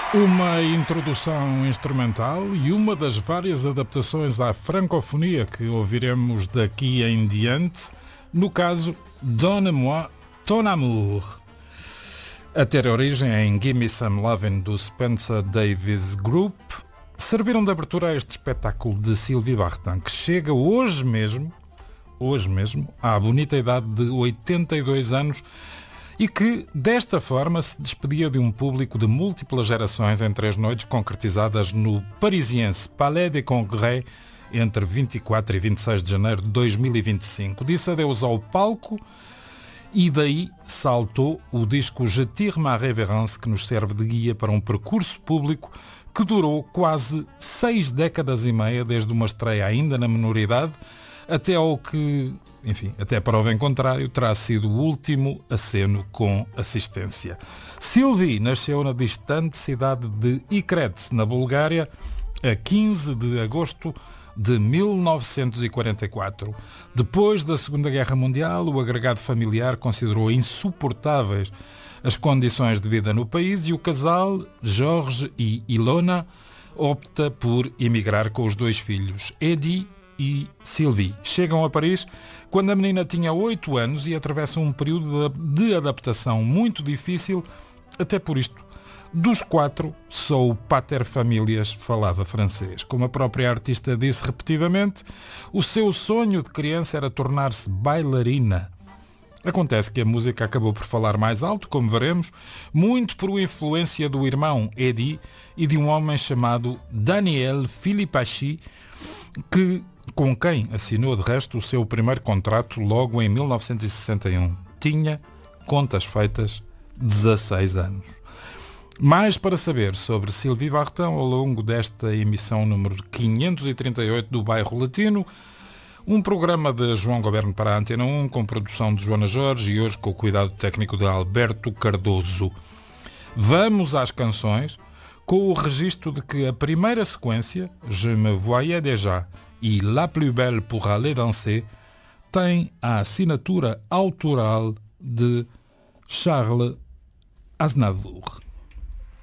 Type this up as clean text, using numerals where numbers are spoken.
Uma introdução instrumental e uma das várias adaptações à francofonia que ouviremos daqui em diante, no caso Donne-moi ton amour. A ter origem em Gimme Some Lovin' do Spencer Davis Group, serviram de abertura a este espetáculo de Sylvie Vartan, que chega hoje mesmo, à bonita idade de 82 anos, e que, desta forma, se despedia de um público de múltiplas gerações em 3 noites concretizadas no parisiense Palais des Congrès entre 24 e 26 de janeiro de 2025. Disse adeus ao palco e daí saltou o disco Je tire ma révérence, que nos serve de guia para um percurso público que durou quase 6 décadas e meia, desde uma estreia ainda na minoridade até ao que, enfim, até prova em contrário, terá sido o último aceno com assistência. Sylvie nasceu na distante cidade de Ikretsk, na Bulgária, a 15 de agosto de 1944. Depois da Segunda Guerra Mundial, o agregado familiar considerou insuportáveis as condições de vida no país e o casal, Jorge e Ilona, opta por emigrar com os 2 filhos, Edi e Sylvie. Chegam a Paris quando a menina tinha 8 anos e atravessam um período de adaptação muito difícil, até por isto. Dos 4, só o pater familias falava francês. Como a própria artista disse repetidamente, o seu sonho de criança era tornar-se bailarina. Acontece que a música acabou por falar mais alto, como veremos, muito por influência do irmão Edi e de um homem chamado Daniel Philippachi, com quem assinou de resto o seu primeiro contrato logo em 1961. Tinha, contas feitas, 16 anos. Mais para saber sobre Sylvie Vartan ao longo desta emissão número 538 do Bairro Latino, um programa de João Goberno para a Antena 1, com produção de Joana Jorge e hoje com o cuidado técnico de Alberto Cardoso. Vamos às canções, com o registro de que a primeira sequência, Je me voyais déjà e La plus belle pour aller danser, tem a assinatura autoral de Charles Aznavour.